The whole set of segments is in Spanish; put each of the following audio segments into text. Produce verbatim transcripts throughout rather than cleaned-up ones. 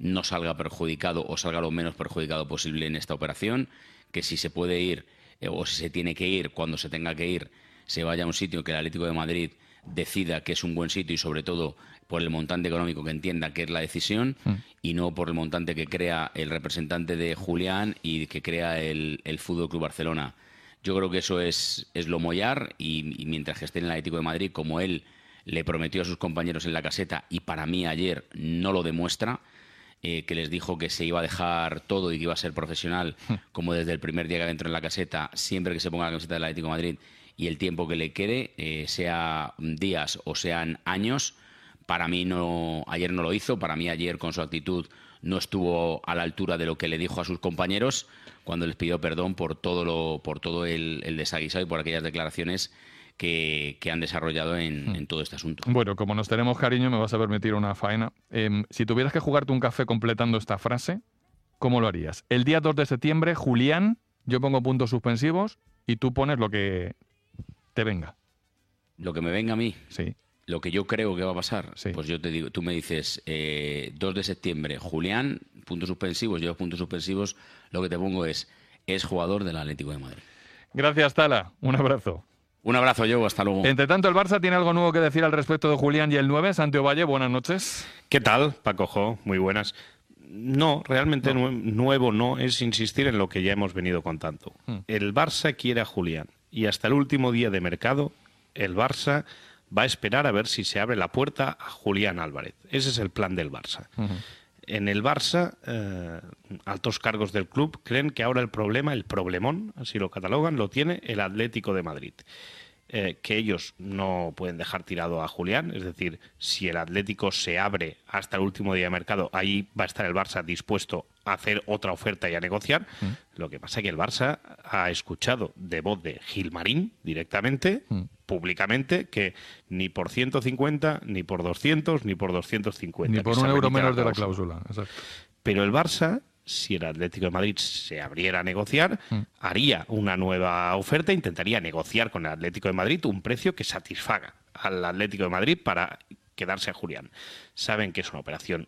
no salga perjudicado o salga lo menos perjudicado posible en esta operación, que si se puede ir eh, o si se tiene que ir, cuando se tenga que ir, se vaya a un sitio que el Atlético de Madrid decida que es un buen sitio y sobre todo por el montante económico que entienda que es la decisión mm. y no por el montante que crea el representante de Julián y que crea el, el Fútbol Club Barcelona. Yo creo que eso es, es lo mollar y, y mientras que esté en el Atlético de Madrid, como él le prometió a sus compañeros en la caseta y para mí ayer no lo demuestra, eh, que les dijo que se iba a dejar todo y que iba a ser profesional, mm. como desde el primer día que entró en la caseta, siempre que se ponga la camiseta del Atlético de Madrid y el tiempo que le quede, eh, sea días o sean años. Para mí no, ayer no lo hizo, para mí ayer con su actitud no estuvo a la altura de lo que le dijo a sus compañeros cuando les pidió perdón por todo lo, por todo el, el desaguisado y por aquellas declaraciones que, que han desarrollado en, en todo este asunto. Bueno, como nos tenemos cariño, me vas a permitir una faena. Eh, si tuvieras que jugarte un café completando esta frase, ¿cómo lo harías? El día dos de septiembre, Julián, yo pongo puntos suspensivos y tú pones lo que te venga. Lo que me venga a mí. Sí. Lo que yo creo que va a pasar, sí. pues yo te digo, tú me dices eh, dos de septiembre, Julián, puntos suspensivos, yo puntos suspensivos, lo que te pongo es, es jugador del Atlético de Madrid. Gracias, Tala. Un abrazo. Un abrazo, yo, hasta luego. Entre tanto, el Barça tiene algo nuevo que decir al respecto de Julián y el nueve. Santiago Valle, buenas noches. ¿Qué tal, Paco Jo? Muy buenas. No, realmente no. nuevo no, es insistir en lo que ya hemos venido contando. Hmm. El Barça quiere a Julián y hasta el último día de mercado, el Barça va a esperar a ver si se abre la puerta a Julián Álvarez. Ese es el plan del Barça. Uh-huh. En el Barça, eh, altos cargos del club creen que ahora el problema, el problemón, así lo catalogan, lo tiene el Atlético de Madrid. Eh, que ellos no pueden dejar tirado a Julián, es decir, si el Atlético se abre hasta el último día de mercado, ahí va a estar el Barça dispuesto a hacer otra oferta y a negociar. Mm. Lo que pasa es que el Barça ha escuchado de voz de Gilmarín directamente, mm. públicamente, que ni por ciento cincuenta, ni por doscientos, ni por doscientos cincuenta. Ni por un euro menos de la cláusula. Exacto. Pero el Barça, si el Atlético de Madrid se abriera a negociar, mm. haría una nueva oferta, intentaría negociar con el Atlético de Madrid un precio que satisfaga al Atlético de Madrid para quedarse a Julián. Saben que es una operación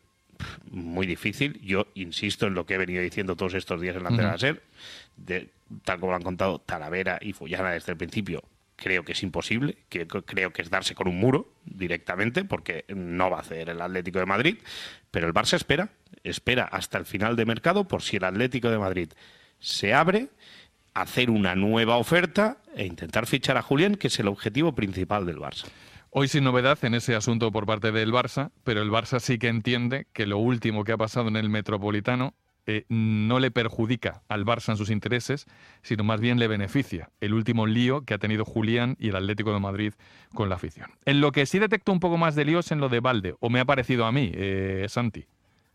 muy difícil. Yo insisto en lo que he venido diciendo todos estos días en la Antena SER, de, tal como lo han contado Talavera y Fullana desde el principio. Creo que es imposible, que, creo que es darse con un muro directamente, porque no va a hacer el Atlético de Madrid, pero el Barça espera, espera hasta el final de mercado por si el Atlético de Madrid se abre, hacer una nueva oferta e intentar fichar a Julián, que es el objetivo principal del Barça. Hoy sin novedad en ese asunto por parte del Barça, pero el Barça sí que entiende que lo último que ha pasado en el Metropolitano Eh, no le perjudica al Barça en sus intereses, sino más bien le beneficia el último lío que ha tenido Julián y el Atlético de Madrid con la afición. En lo que sí detecto un poco más de lío es en lo de Valde, o me ha parecido a mí, eh, Santi.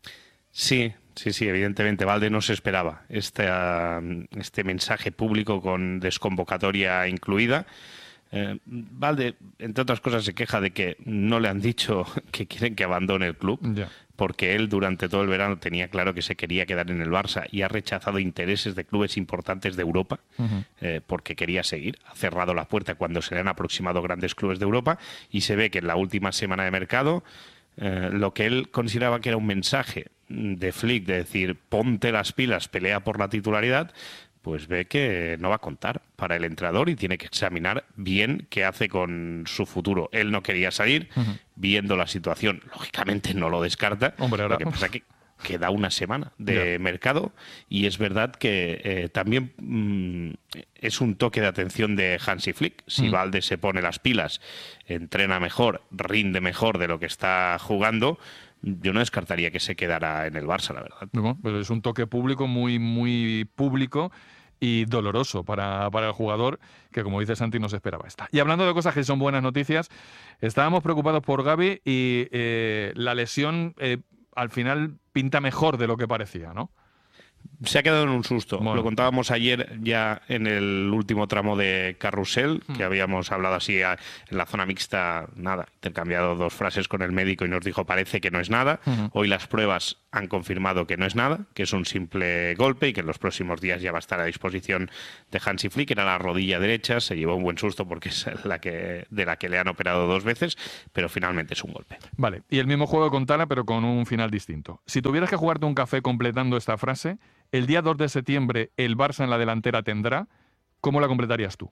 Sí, sí, sí, evidentemente Valde no se esperaba este, uh, este mensaje público con desconvocatoria incluida. Eh, Valde, entre otras cosas, se queja de que no le han dicho que quieren que abandone el club, yeah. porque él durante todo el verano tenía claro que se quería quedar en el Barça y ha rechazado intereses de clubes importantes de Europa, uh-huh. eh, porque quería seguir. Ha cerrado la puerta cuando se le han aproximado grandes clubes de Europa y se ve que en la última semana de mercado eh, lo que él consideraba que era un mensaje de Flick, de decir ponte las pilas, pelea por la titularidad, pues ve que no va a contar para el entrenador y tiene que examinar bien qué hace con su futuro. Él no quería salir, uh-huh. viendo la situación, lógicamente no lo descarta. Hombre, ahora... Lo que pasa es que queda una semana de yeah. mercado y es verdad que eh, también mmm, es un toque de atención de Hansi Flick. Si mm. Valde se pone las pilas, entrena mejor, rinde mejor de lo que está jugando, yo no descartaría que se quedara en el Barça, la verdad. No, pero es un toque público muy, muy público y doloroso para, para el jugador, que como dice Santi, no se esperaba esta. Y hablando de cosas que son buenas noticias, estábamos preocupados por Gavi y eh, la lesión eh, al final pinta mejor de lo que parecía, ¿no? Se ha quedado en un susto. Bueno. Lo contábamos ayer ya en el último tramo de Carrusel, hmm. que habíamos hablado así a, en la zona mixta, nada, intercambiado dos frases con el médico y nos dijo parece que no es nada. Hmm. Hoy las pruebas han confirmado que no es nada, que es un simple golpe y que en los próximos días ya va a estar a disposición de Hansi Flick. Era la rodilla derecha, se llevó un buen susto porque es la que, de la que le han operado dos veces, pero finalmente es un golpe. Vale, y el mismo juego con Tala, pero con un final distinto. Si tuvieras que jugarte un café completando esta frase, el día dos de septiembre el Barça en la delantera tendrá, ¿cómo la completarías tú?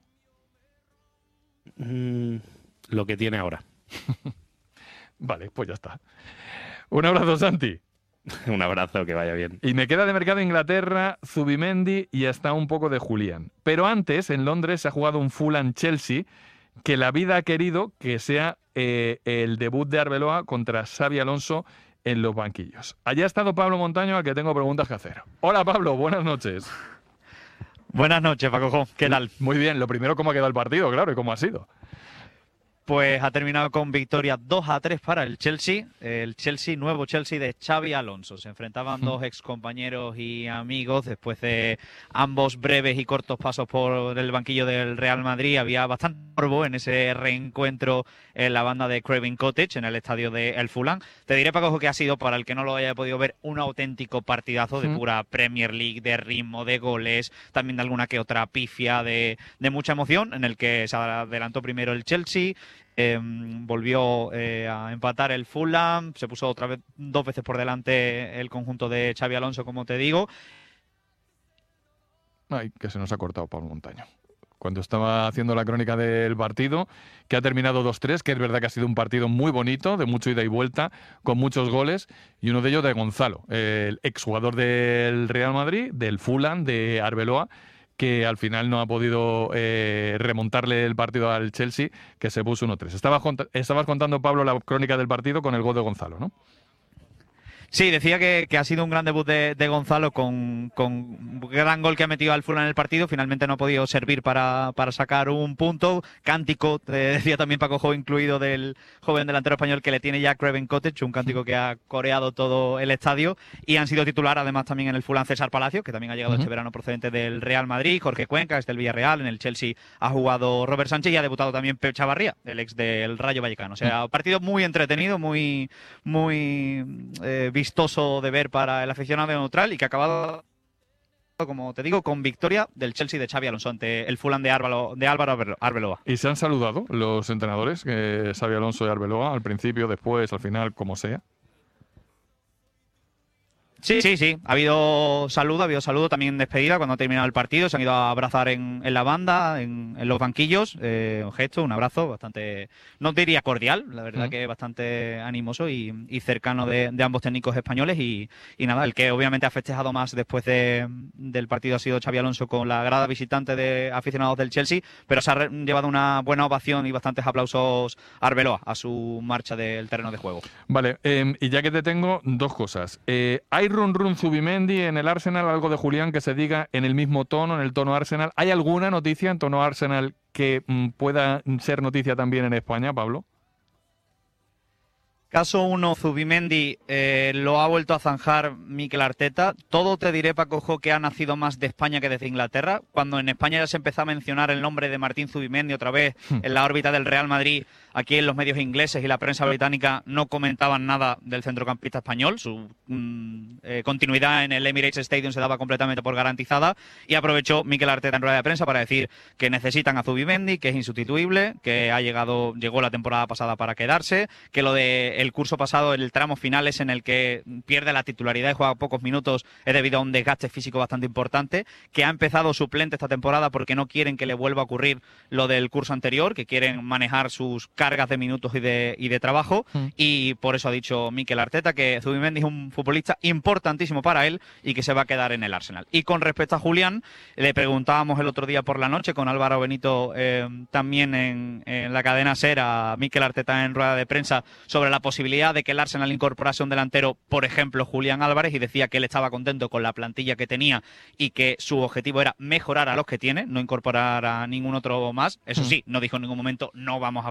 Mm, lo que tiene ahora. Vale, pues ya está. Un abrazo, Santi. Un abrazo, que vaya bien. Y me queda de mercado Inglaterra, Zubimendi y hasta un poco de Julián. Pero antes, en Londres, se ha jugado un Fulham-Chelsea que la vida ha querido que sea eh, el debut de Arbeloa contra Xabi Alonso en los banquillos. Allá ha estado Pablo Montaño, al que tengo preguntas que hacer. Hola, Pablo, buenas noches. Buenas noches, Paco. ¿Qué tal? Muy bien. Lo primero, ¿cómo ha quedado el partido? Claro, y cómo ha sido. Pues ha terminado con victoria dos a tres para el Chelsea. El Chelsea, nuevo Chelsea de Xabi Alonso. Se enfrentaban dos excompañeros y amigos después de ambos breves y cortos pasos por el banquillo del Real Madrid. Había bastante morbo en ese reencuentro en la banda de Craven Cottage, en el estadio de El Fulham. Te diré, Paco, que ha sido, para el que no lo haya podido ver, un auténtico partidazo de pura Premier League, de ritmo, de goles, también de alguna que otra pifia, de, de mucha emoción, en el que se adelantó primero el Chelsea. Eh, volvió eh, a empatar el Fulham, se puso otra vez dos veces por delante el conjunto de Xabi Alonso, como te digo. Ay, que se nos ha cortado Pablo Montaño. Cuando estaba haciendo la crónica del partido, que ha terminado dos tres, que es verdad que ha sido un partido muy bonito, de mucho ida y vuelta, con muchos goles, y uno de ellos de Gonzalo, el exjugador del Real Madrid, del Fulham, de Arbeloa, que al final no ha podido eh, remontarle el partido al Chelsea, que se puso uno tres. Estabas, estabas contando, Pablo, la crónica del partido con el gol de Gonzalo, ¿no? Sí, decía que, que ha sido un gran debut de, de Gonzalo con, con gran gol que ha metido al Fulham en el partido. Finalmente no ha podido servir para, para sacar un punto. Cántico, te decía también Paco Jo, incluido del joven delantero español que le tiene ya Craven Cottage, un cántico que ha coreado todo el estadio. Y han sido titular además también en el Fulham César Palacio, que también ha llegado uh-huh. este verano procedente del Real Madrid, Jorge Cuenca, es del Villarreal, en el Chelsea ha jugado Robert Sánchez y ha debutado también Pep Chavarría, el ex del Rayo Vallecano. O sea, uh-huh. partido muy entretenido, muy, muy eh, vistoso de ver para el aficionado neutral y que ha acabado, como te digo, con victoria del Chelsea de Xabi Alonso ante el Fulham de Álvaro, de Álvaro Arbeloa. ¿Y se han saludado los entrenadores, que Xabi Alonso y Arbeloa, al principio, después, al final, como sea? Sí, sí, sí. Ha habido saludo, ha habido saludo también despedida cuando ha terminado el partido. Se han ido a abrazar en, en la banda, en, en los banquillos. Eh, un gesto, un abrazo bastante, no diría cordial, la verdad mm. que bastante animoso y, y cercano de, de ambos técnicos españoles. Y, y nada, el que obviamente ha festejado más después de, del partido ha sido Xabi Alonso con la grada visitante de aficionados del Chelsea, pero se ha re, llevado una buena ovación y bastantes aplausos a Arbeloa a su marcha del terreno de juego. Vale, eh, y ya que te tengo, dos cosas. Eh, hay run run Zubimendi en el Arsenal, algo de Julián que se diga en el mismo tono, en el tono Arsenal. ¿Hay alguna noticia en tono Arsenal que mm, pueda ser noticia también en España, Pablo? Caso uno, Zubimendi eh, lo ha vuelto a zanjar Mikel Arteta. Todo te diré, Paco Jo, que ha nacido más de España que desde Inglaterra. Cuando en España ya se empezó a mencionar el nombre de Martín Zubimendi otra vez en la órbita del Real Madrid, aquí en los medios ingleses y la prensa británica no comentaban nada del centrocampista español. Su mm, eh, continuidad en el Emirates Stadium se daba completamente por garantizada y aprovechó Mikel Arteta en rueda de prensa para decir que necesitan a Zubimendi, que es insustituible, que ha llegado, llegó la temporada pasada para quedarse, que lo de el curso pasado, el tramo final es en el que pierde la titularidad y juega pocos minutos, es debido a un desgaste físico bastante importante, que ha empezado suplente esta temporada porque no quieren que le vuelva a ocurrir lo del curso anterior, que quieren manejar sus cargas de minutos y de, y de trabajo, mm. y por eso ha dicho Mikel Arteta que Zubimendi es un futbolista importantísimo para él y que se va a quedar en el Arsenal. Y con respecto a Julián, le preguntábamos el otro día por la noche con Álvaro Benito eh, también en, en la cadena SER a Mikel Arteta en rueda de prensa sobre la posibilidad de que el Arsenal incorporase un delantero, por ejemplo, Julián Álvarez, y decía que él estaba contento con la plantilla que tenía y que su objetivo era mejorar a los que tiene, no incorporar a ningún otro más. Eso sí, no dijo en ningún momento no vamos a fichar a Julián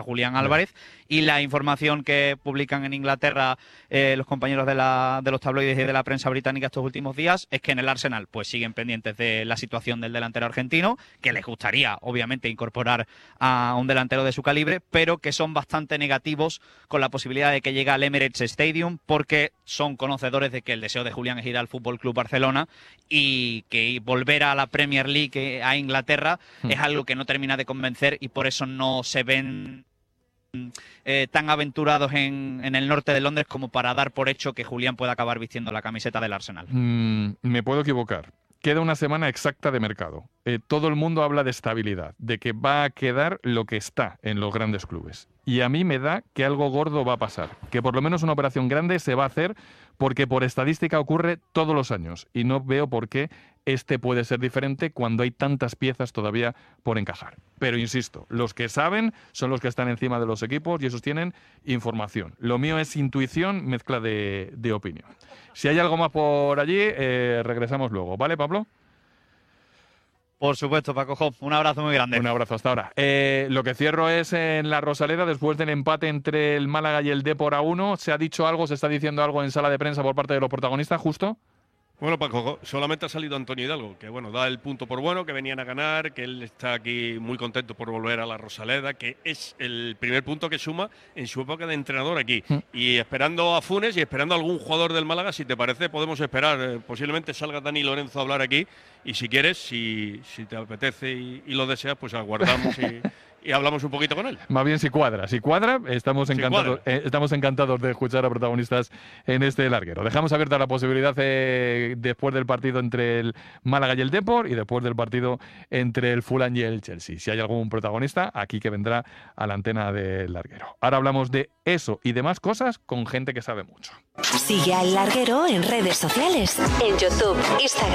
Julián Álvarez. Y la información que publican en Inglaterra eh, los compañeros de, la, de los tabloides y de la prensa británica estos últimos días es que en el Arsenal pues siguen pendientes de la situación del delantero argentino, que les gustaría obviamente incorporar a un delantero de su calibre, pero que son bastante negativos con la posibilidad de que llegue al Emirates Stadium, porque son conocedores de que el deseo de Julián es ir al F C Barcelona y que volver a la Premier League, a Inglaterra, hmm. es algo que no termina de convencer y por eso no se ven Eh, tan aventurados en, en el norte de Londres como para dar por hecho que Julián pueda acabar vistiendo la camiseta del Arsenal. Mm, me puedo equivocar. Queda una semana exacta de mercado. Eh, todo el mundo habla de estabilidad, de que va a quedar lo que está en los grandes clubes. Y a mí me da que algo gordo va a pasar, que por lo menos una operación grande se va a hacer porque por estadística ocurre todos los años y no veo por qué este puede ser diferente cuando hay tantas piezas todavía por encajar. Pero insisto, los que saben son los que están encima de los equipos y esos tienen información. Lo mío es intuición, mezcla de, de opinión. Si hay algo más por allí, eh, regresamos luego. ¿Vale, Pablo? Por supuesto, Paco Jo. Un abrazo muy grande. Un abrazo hasta ahora. Eh, lo que cierro es en la Rosaleda, después del empate entre el Málaga y el Depor a uno. ¿Se ha dicho algo, se está diciendo algo en sala de prensa por parte de los protagonistas, justo? Bueno, Paco, solamente ha salido Antonio Hidalgo, que bueno, da el punto por bueno, que venían a ganar, que él está aquí muy contento por volver a la Rosaleda, que es el primer punto que suma en su época de entrenador aquí. Mm. Y esperando a Funes y esperando a algún jugador del Málaga, si te parece, podemos esperar. Eh, posiblemente salga Dani Lorenzo a hablar aquí. Y si quieres, si, si te apetece y, y lo deseas, pues aguardamos y... y hablamos un poquito con él. Más bien si cuadra. Si cuadra, estamos encantados, eh, estamos encantados de escuchar a protagonistas en este larguero. Dejamos abierta la posibilidad eh, después del partido entre el Málaga y el Depor y después del partido entre el Fulham y el Chelsea. Si hay algún protagonista, aquí que vendrá a la antena del larguero. Ahora hablamos de eso y demás cosas con gente que sabe mucho. Sigue al larguero en redes sociales, en YouTube, Instagram